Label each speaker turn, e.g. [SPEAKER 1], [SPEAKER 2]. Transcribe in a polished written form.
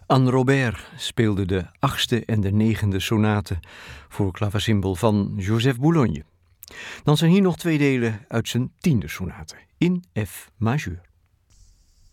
[SPEAKER 1] Anne Robert speelde de 8e en de 9e sonate voor clavecimbal van Joseph Boulogne. Dan zijn hier nog 2 delen uit zijn 10e sonate in F majeur.